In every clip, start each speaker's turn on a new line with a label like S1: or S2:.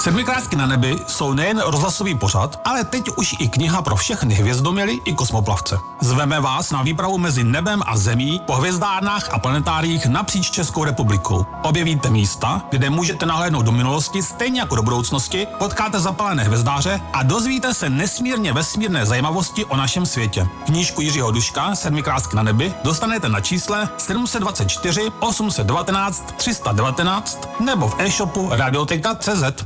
S1: Sedmikrásky na nebi jsou nejen rozhlasový pořad, ale teď už i kniha pro všechny hvězdoměly i kosmoplavce. Zveme vás na výpravu mezi nebem a zemí po hvězdárnách a planetáriích napříč Českou republikou. Objevíte místa, kde můžete nahlédnout do minulosti stejně jako do budoucnosti, potkáte zapalené hvězdáře a dozvíte se nesmírně vesmírné zajímavosti o našem světě. Knížku Jiřího Duška Sedmikrásky na nebi dostanete na čísle 724 819 319 nebo v e-shopu radioteka.cz.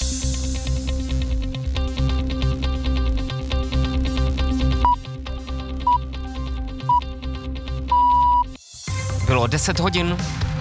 S2: Bylo 10 hodin.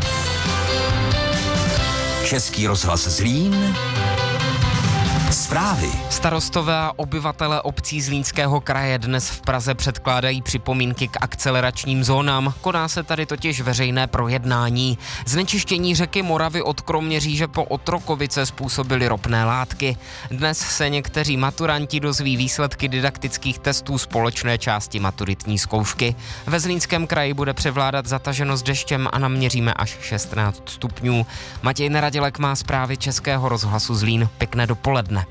S3: Český rozhlas Zlín. Zprávy.
S2: Starostové a obyvatele obcí Zlínského kraje dnes v Praze předkládají připomínky k akceleračním zónám. Koná se tady totiž veřejné projednání. Znečištění řeky Moravy od Kroměříže po Otrokovice způsobily ropné látky. Dnes se někteří maturanti dozví výsledky didaktických testů společné části maturitní zkoušky. Ve Zlínském kraji bude převládat zataženost deštěm a naměříme až 16 stupňů. Matěj Neradělek má zprávy Českého rozhlasu Zlín. Pěkné dopoledne.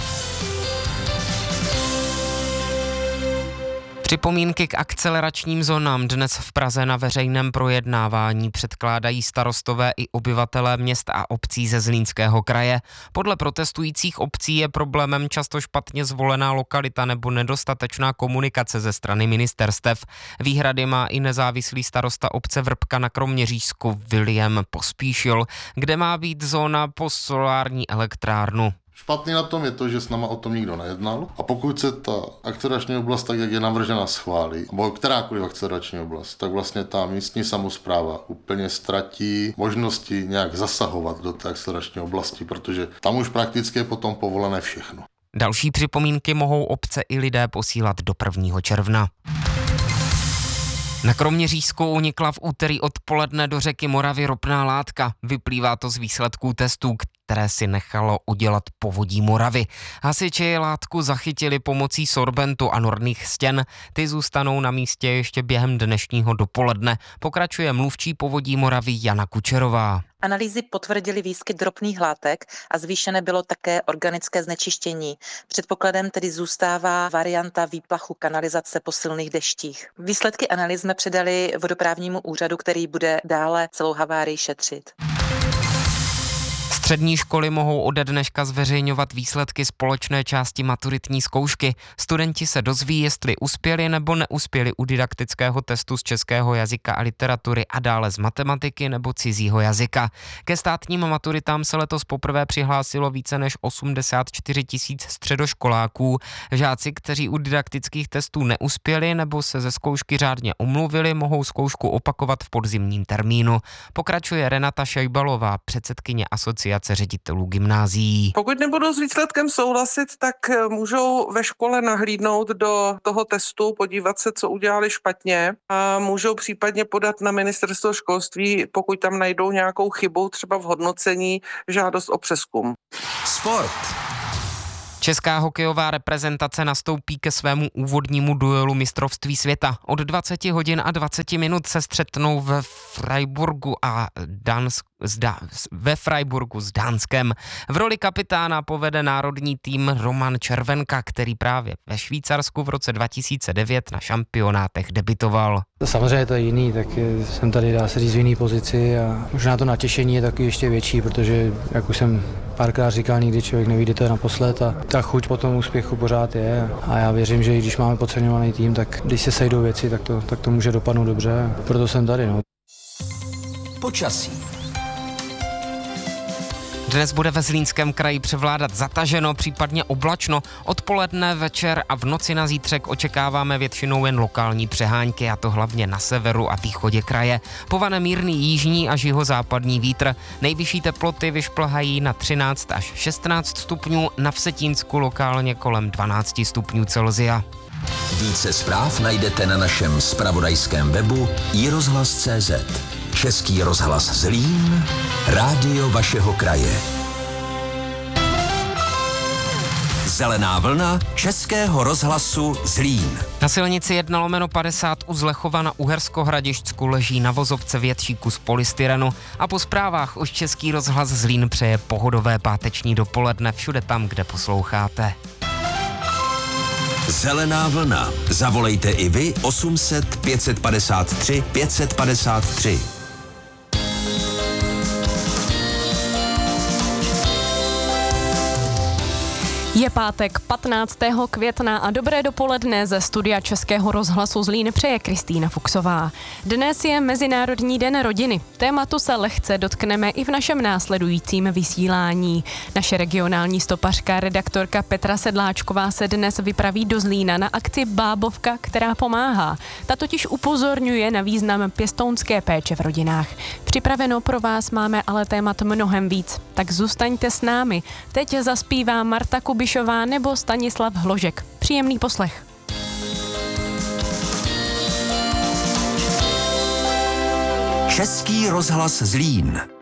S2: Připomínky k akceleračním zónám dnes v Praze na veřejném projednávání předkládají starostové i obyvatelé měst a obcí ze Zlínského kraje. Podle protestujících obcí je problémem často špatně zvolená lokalita nebo nedostatečná komunikace ze strany ministerstev. Výhrady má i nezávislý starosta obce Vrbka na Kroměřížsku William Pospíšil, kde má být zóna po solární elektrárnu.
S4: Špatný na tom je to, že s náma o tom nikdo nejednal a pokud se ta akcelerační oblast, tak jak je navržena, schválí, nebo kterákoliv akcelerační oblast, tak vlastně ta místní samospráva úplně ztratí možnosti nějak zasahovat do té akcelerační oblasti, protože tam už prakticky je potom povolené všechno.
S2: Další připomínky mohou obce i lidé posílat do 1. června. Na Kroměřížsku unikla v úterý odpoledne do řeky Moravy ropná látka. Vyplývá to z výsledků testů, které si nechalo udělat Povodí Moravy. Hasiči látku zachytili pomocí sorbentu a norných stěn. Ty zůstanou na místě ještě během dnešního dopoledne. Pokračuje mluvčí Povodí Moravy Jana Kučerová.
S5: Analýzy potvrdily výskyt ropných látek a zvýšené bylo také organické znečištění. Předpokladem tedy zůstává varianta výplachu kanalizace po silných deštích. Výsledky analýz jsme předali vodoprávnímu úřadu, který bude dále celou havárii šetřit.
S2: Střední školy mohou ode dneška zveřejňovat výsledky společné části maturitní zkoušky. Studenti se dozví, jestli uspěli nebo neuspěli u didaktického testu z českého jazyka a literatury a dále z matematiky nebo cizího jazyka. Ke státním maturitám se letos poprvé přihlásilo více než 84 000 středoškoláků. Žáci, kteří u didaktických testů neuspěli nebo se ze zkoušky řádně omluvili, mohou zkoušku opakovat v podzimním termínu. Pokračuje Renata Šejbalová, předsedkyně asociace ředitelů gymnázií.
S6: Pokud nebudou s výsledkem souhlasit, tak můžou ve škole nahlídnout do toho testu, podívat se, co udělali špatně a můžou případně podat na ministerstvo školství, pokud tam najdou nějakou chybu, třeba v hodnocení, žádost o přezkum.
S3: Sport.
S2: Česká hokejová reprezentace nastoupí ke svému úvodnímu duelu mistrovství světa. Od 20 hodin a 20 minut se střetnou ve Freiburgu s Dánskem. V roli kapitána povede národní tým Roman Červenka, který právě ve Švýcarsku v roce 2009 na šampionátech debitoval.
S7: Samozřejmě to je jiný, tak jsem tady, dá se říct, v jiný pozici a možná to natěšení je taky ještě větší, protože, jak už jsem párkrát říkal, nikdy člověk nevyjde to naposled a ta chuť po tom úspěchu pořád je a já věřím, že i když máme podceňovaný tým, tak když se sejdou věci, tak to může dopadnout dobře, proto jsem tady.
S3: Počasí.
S2: Dnes bude ve Zlínském kraji převládat zataženo, případně oblačno. Odpoledne, večer a v noci na zítřek očekáváme většinou jen lokální přehánky, a to hlavně na severu a východě kraje. Povane mírný jižní až jihozápadní vítr. Nejvyšší teploty vyšplhají na 13 až 16 stupňů, na Vsetínsku lokálně kolem 12 stupňů Celsia.
S3: Více zpráv najdete na našem zpravodajském webu iRozhlas.cz. Český rozhlas Zlín, rádio vašeho kraje. Zelená vlna Českého rozhlasu Zlín.
S2: Na silnici 1/50 u Zlechova na Uhersko-Hradišťsku leží na vozovce větší kus polystyrenu a po zprávách už Český rozhlas Zlín přeje pohodové páteční dopoledne všude tam, kde posloucháte.
S3: Zelená vlna. Zavolejte i vy 800 553 553.
S8: Je pátek 15. května a dobré dopoledne ze studia Českého rozhlasu Zlín přeje Kristýna Fuchsová. Dnes je Mezinárodní den rodiny. Tématu se lehce dotkneme i v našem následujícím vysílání. Naše regionální stopařka, redaktorka Petra Sedláčková se dnes vypraví do Zlína na akci Bábovka, která pomáhá. Ta totiž upozorňuje na význam pěstounské péče v rodinách. Připraveno pro vás máme ale témat mnohem víc, tak zůstaňte s námi. Teď zaspívá Marta Kubišová nebo Stanislav Hložek. Příjemný poslech.
S3: Český rozhlas Zlín.